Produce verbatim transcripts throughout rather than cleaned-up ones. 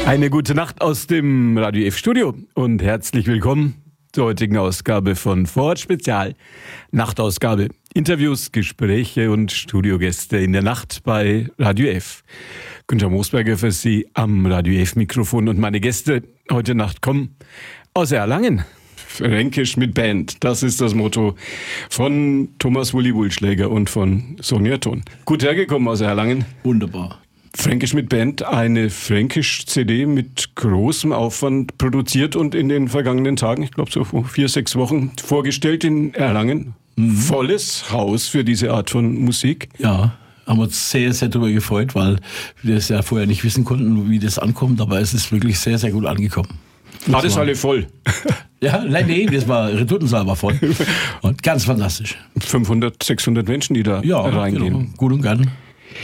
Eine gute Nacht aus dem Radio F Studio und herzlich willkommen zur heutigen Ausgabe von Vorort Spezial, Nachtausgabe. Interviews, Gespräche und Studiogäste in der Nacht bei Radio F. Günter Moosberger für Sie am Radio F Mikrofon und meine Gäste heute Nacht kommen aus Erlangen. Fränkisch mit Band, das ist das Motto von Thomas Wulli Wulschläger und von Sonja Thon. Gut hergekommen aus Erlangen. Wunderbar. Fränkisch mit Band, eine Fränkisch-C D mit großem Aufwand produziert und in den vergangenen Tagen, ich glaube so vier, sechs Wochen, vorgestellt in Erlangen. Mhm. Volles Haus für diese Art von Musik. Ja, haben uns sehr, sehr darüber gefreut, weil wir das ja vorher nicht wissen konnten, wie das ankommt, aber es ist wirklich sehr, sehr gut angekommen. War das alle voll? Ja, nein, nee, das war, Retortensaal war voll. Und ganz fantastisch. fünfhundert, sechshundert Menschen, die da ja, reingehen. Genau. Gut und gern.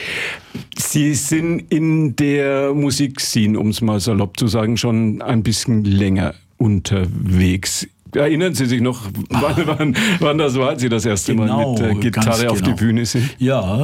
Sie sind in der Musikszene, um es mal salopp zu sagen, schon ein bisschen länger unterwegs. Erinnern Sie sich noch, wann, wann, wann das war, als Sie das erste genau, Mal mit der Gitarre auf genau. die Bühne sind? Ja,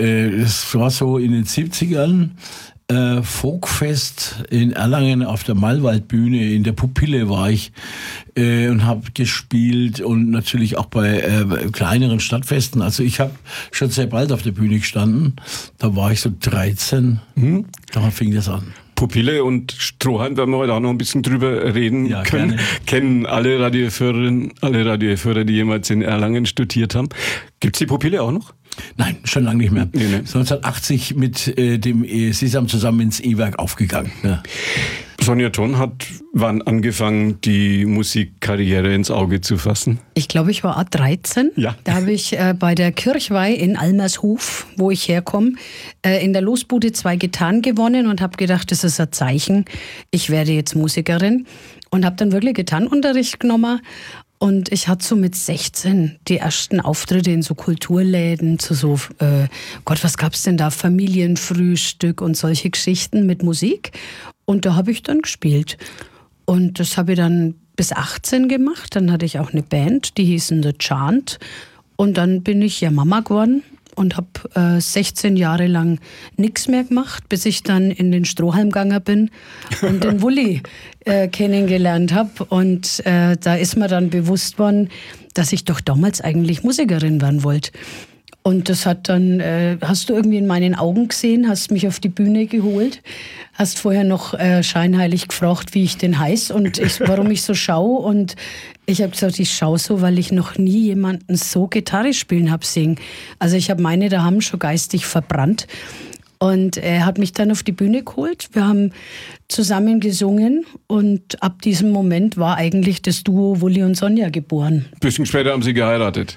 es war so in den siebzigern. Äh, Folkfest in Erlangen auf der Malwaldbühne, in der Pupille war ich äh, und habe gespielt und natürlich auch bei äh, kleineren Stadtfesten. Also ich habe schon sehr bald auf der Bühne gestanden. Da war ich so dreizehn. Hm? Da fing das an. Pupille und Strohhalm, werden wir heute auch noch ein bisschen drüber reden ja, können. Gerne. Kennen alle Radioführerinnen, alle Radioführer, die jemals in Erlangen studiert haben. Gibt's die Pupille auch noch? Nein, schon lange nicht mehr. Nee, nee. neunzehnhundertachtzig mit äh, dem Sesam zusammen ins E-Werk aufgegangen. Ja. Sonja Thon hat wann angefangen, die Musikkarriere ins Auge zu fassen? Ich glaube, ich war dreizehn. Ja. Da habe ich äh, bei der Kirchweih in Almershof, wo ich herkomme, äh, in der Losbude zwei Gitarren gewonnen und habe gedacht, das ist ein Zeichen, ich werde jetzt Musikerin. Und habe dann wirklich Gitarrenunterricht genommen. Und ich hatte so mit sechzehn die ersten Auftritte in so Kulturläden, zu so, äh, Gott, was gab's denn da? Familienfrühstück und solche Geschichten mit Musik. Und da habe ich dann gespielt. Und das habe ich dann bis achtzehn gemacht. Dann hatte ich auch eine Band, die hießen The Chant. Und dann bin ich ja Mama geworden und habe äh, sechzehn Jahre lang nichts mehr gemacht, bis ich dann in den Strohhalm gegangen bin und den Wulli äh, kennengelernt habe. Und äh, da ist mir dann bewusst worden, dass ich doch damals eigentlich Musikerin werden wollte. Und das hat dann, äh, hast du irgendwie in meinen Augen gesehen, hast mich auf die Bühne geholt, hast vorher noch äh, scheinheilig gefragt, wie ich denn heiß und ich, warum ich so schaue. Und ich habe gesagt, ich schaue so, weil ich noch nie jemanden so Gitarre spielen habe singen. Also ich habe meine daheim schon geistig verbrannt. Und er hat mich dann auf die Bühne geholt. Wir haben zusammen gesungen und ab diesem Moment war eigentlich das Duo Wulli und Sonja geboren. Ein bisschen später haben Sie geheiratet.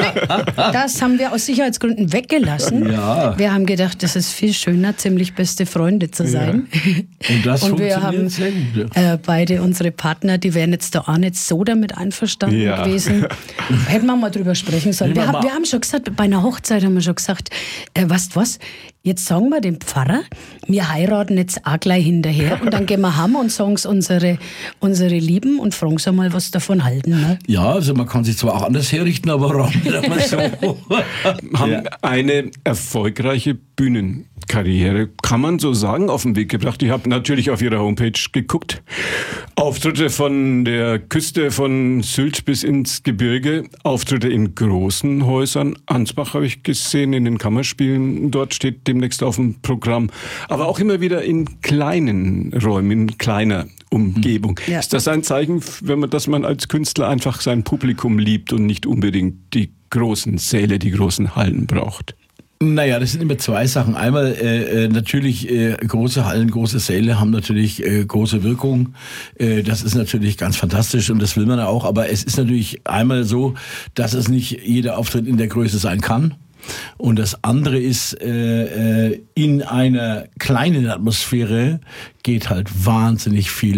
Das haben wir aus Sicherheitsgründen weggelassen. Ja. Wir haben gedacht, das ist viel schöner, ziemlich beste Freunde zu sein. Ja. Und das und wir haben sehr gut, ja. äh, beide unsere Partner, die wären jetzt da auch nicht so damit einverstanden ja. gewesen. Hätten wir mal drüber sprechen sollen. Wir, haben, wir haben schon gesagt, bei einer Hochzeit haben wir schon gesagt, äh, weißt du was, jetzt sagen wir dem Pfarrer, wir heiraten jetzt auch gleich hinterher und dann gehen wir heim und sagen es unsere, unsere Lieben und fragen sie mal, was davon halten. Ne? Ja, also man kann sich zwar auch anders herrichten, aber warum nicht einmal so? Haben Ja. eine erfolgreiche Bühnenkarriere, kann man so sagen, auf den Weg gebracht. Ich habe natürlich auf Ihrer Homepage geguckt. Auftritte von der Küste von Sylt bis ins Gebirge, Auftritte in großen Häusern. Ansbach habe ich gesehen, in den Kammerspielen. Dort steht demnächst auf dem Programm. Aber auch immer wieder in kleinen Räumen, in kleiner Umgebung. Ja. Ist das ein Zeichen, wenn man, dass man als Künstler einfach sein Publikum liebt und nicht unbedingt die großen Säle, die großen Hallen braucht? Naja, das sind immer zwei Sachen. Einmal äh, natürlich äh, große Hallen, große Säle haben natürlich äh, große Wirkung. Äh, das ist natürlich ganz fantastisch und das will man ja auch. Aber es ist natürlich einmal so, dass es nicht jeder Auftritt in der Größe sein kann. Und das andere ist, äh, äh, in einer kleinen Atmosphäre geht halt wahnsinnig viel